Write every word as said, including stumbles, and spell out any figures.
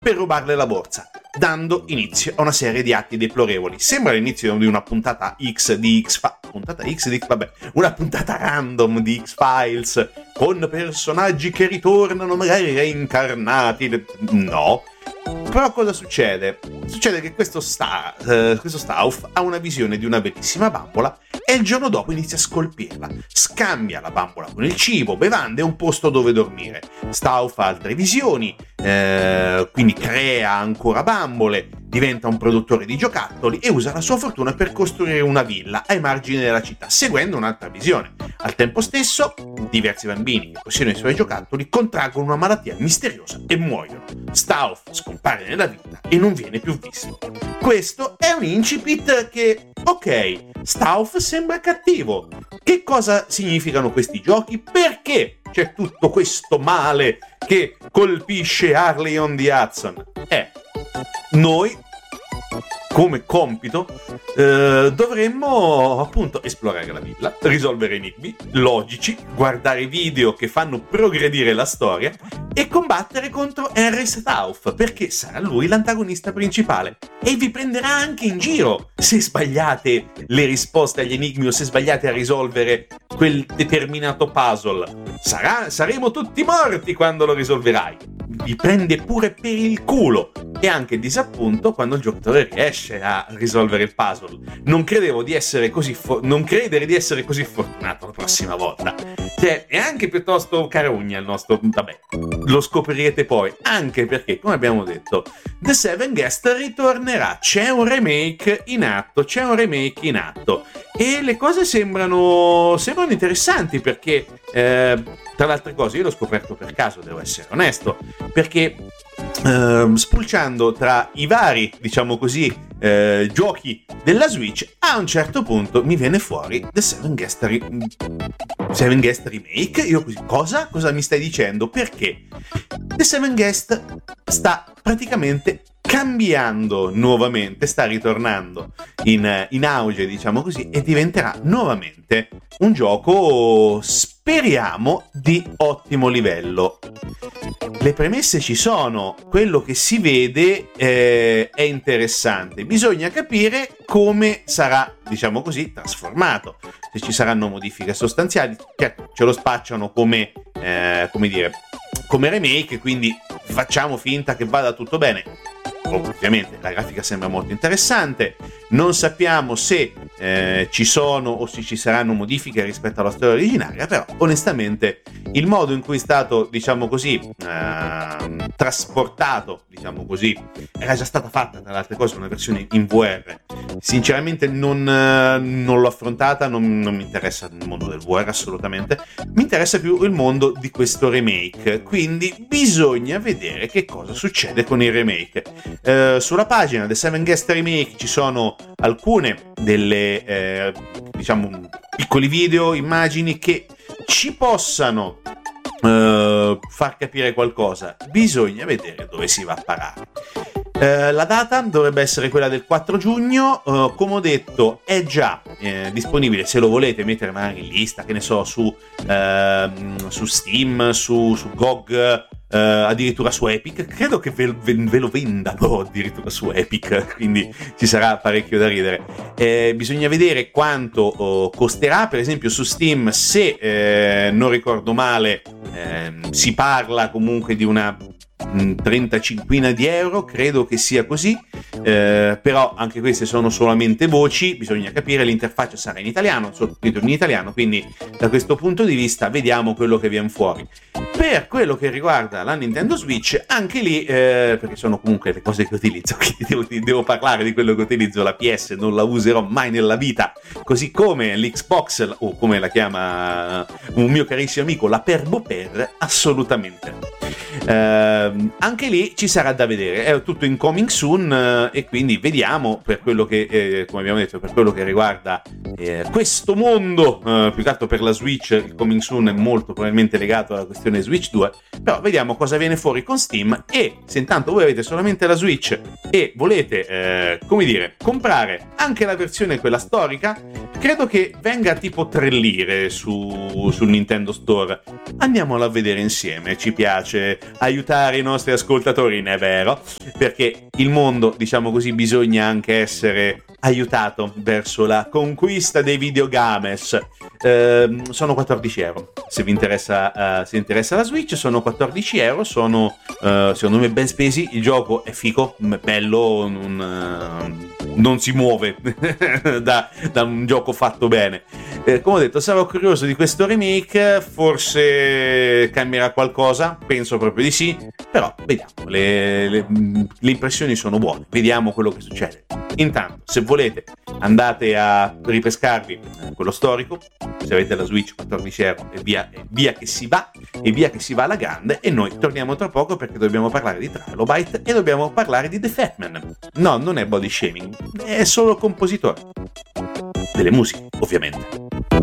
per rubarle la borsa, dando inizio a una serie di atti deplorevoli. Sembra l'inizio di una puntata X di X-Files, puntata X di X, vabbè, una puntata random di X-Files, con personaggi che ritornano magari reincarnati. No. Però cosa succede? Succede che questo, sta, uh, questo Stauf ha una visione di una bellissima bambola e il giorno dopo inizia a scolpirla. Scambia la bambola con il cibo, bevande e un posto dove dormire. Stauf ha altre visioni, eh, quindi crea ancora bambole, diventa un produttore di giocattoli e usa la sua fortuna per costruire una villa ai margini della città, seguendo un'altra visione. Al tempo stesso, diversi bambini che possiedono i suoi giocattoli contraggono una malattia misteriosa e muoiono. Stauf scompare nella vita e non viene più visto. Questo è un incipit che, ok, Stauf sembra cattivo. Che cosa significano questi giochi? Perché c'è tutto questo male che colpisce Harley on the Hudson? Eh, noi, come compito, eh, dovremmo appunto esplorare la villa, risolvere enigmi logici, guardare video che fanno progredire la storia e combattere contro Henry Stauf, perché sarà lui l'antagonista principale e vi prenderà anche in giro se sbagliate le risposte agli enigmi o se sbagliate a risolvere quel determinato puzzle. Sarà, saremo tutti morti quando lo risolverai. Vi prende pure per il culo e anche disappunto quando il giocatore riesce a risolvere il puzzle. Non credevo di essere così fo- non credere di essere così fortunato la prossima volta. Cioè, è anche piuttosto carogna il nostro, vabbè, lo scoprirete poi, anche perché, come abbiamo detto, The Seven Guest ritornerà, c'è un remake in atto, c'è un remake in atto e le cose sembrano sembrano interessanti perché eh, tra le altre cose io l'ho scoperto per caso, devo essere onesto, perché Uh, spulciando tra i vari, diciamo così, uh, giochi della Switch, a un certo punto mi viene fuori The Seven Guest, Re- Seven Guest Remake. Io così, cosa? Cosa mi stai dicendo? Perché The Seven Guest sta praticamente cambiando nuovamente, sta ritornando in, in auge, diciamo così, e diventerà nuovamente un gioco, speriamo, di ottimo livello. Le premesse ci sono, quello che si vede eh, è interessante, bisogna capire come sarà, diciamo così, trasformato, se ci saranno modifiche sostanziali. Certo, ce lo spacciano come, eh, come dire, come remake, quindi facciamo finta che vada tutto bene. Ovviamente la grafica sembra molto interessante, non sappiamo se eh, ci sono o se ci saranno modifiche rispetto alla storia originaria, però onestamente il modo in cui è stato, diciamo così, eh, trasportato, diciamo così, era già stata fatta tra le altre cose una versione in V R. Sinceramente non, eh, non l'ho affrontata, non, non mi interessa il mondo del V R assolutamente, mi interessa più il mondo di questo remake, quindi bisogna vedere che cosa succede con il remake. Eh, sulla pagina The Seven Guest Remake ci sono alcune delle eh, diciamo piccoli video, immagini che ci possano eh, far capire qualcosa. Bisogna vedere dove si va a parare. Eh, la data dovrebbe essere quella del quattro giugno, eh, come ho detto è già eh, disponibile, se lo volete mettere magari in lista, che ne so, su, eh, su Steam, su, su G O G, eh, addirittura su Epic. Credo che ve, ve, ve lo vendano addirittura su Epic, quindi ci sarà parecchio da ridere. Eh, bisogna vedere quanto oh, costerà. Per esempio su Steam, se eh, non ricordo male, eh, si parla comunque di una trentacinquina di euro, credo che sia così, eh, però anche queste sono solamente voci, bisogna capire. L'interfaccia sarà in italiano, sottotitoli in italiano, quindi da questo punto di vista vediamo quello che viene fuori. Per quello che riguarda la Nintendo Switch, anche lì, eh, perché sono comunque le cose che utilizzo, quindi devo, devo parlare di quello che utilizzo, la P S non la userò mai nella vita, così come l'Xbox, o come la chiama un mio carissimo amico, la Perboper, assolutamente no. Eh, anche lì ci sarà da vedere, è tutto in coming soon, eh, e quindi vediamo per quello che, eh, come abbiamo detto, per quello che riguarda eh, questo mondo, eh, più che altro per la Switch, il coming soon è molto probabilmente legato alla questione Switch Switch due, però vediamo cosa viene fuori con Steam. E se intanto voi avete solamente la Switch e volete, eh, come dire, comprare anche la versione quella storica, credo che venga tipo tre lire su, sul Nintendo Store. Andiamola a vedere insieme, ci piace aiutare i nostri ascoltatori, ne è vero, perché il mondo, diciamo così, bisogna anche essere aiutato verso la conquista dei videogames. Eh, sono quattordici euro, se vi interessa, uh, se interessa la Switch, sono quattordici euro, sono uh, secondo me ben spesi. Il gioco è fico, bello, non, uh, non si muove da, da un gioco fatto bene. Eh, come ho detto, sarò curioso di questo remake, forse cambierà qualcosa, penso proprio di sì, però vediamo, le, le, le impressioni sono buone, vediamo quello che succede. Intanto, se volete, andate a ripescarvi quello storico, se avete la Switch, quattordici euro, e via, e via che si va, e via che si va alla grande, e noi torniamo tra poco perché dobbiamo parlare di Trilobyte e dobbiamo parlare di The Fat Man. No, non è body shaming, è solo compositore delle musiche, ovviamente.